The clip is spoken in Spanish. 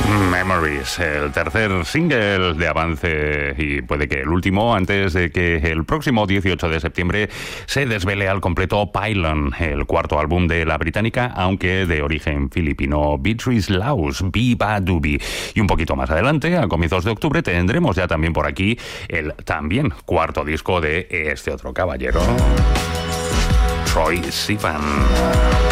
Memories, el tercer single de avance y puede que el último antes de que el próximo 18 de septiembre se desvele al completo Pylon, el cuarto álbum de la británica, aunque de origen filipino, Beatrice Laus, Viva Dubi. Y un poquito más adelante, a comienzos de octubre, tendremos ya también por aquí el también cuarto disco de este otro caballero, Troye Sivan.